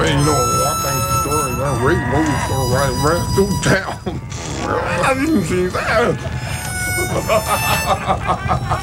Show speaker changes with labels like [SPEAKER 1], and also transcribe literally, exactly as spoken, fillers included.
[SPEAKER 1] you know, one thing for sure, you know, Rick Roll store right, right through town. I didn't see that.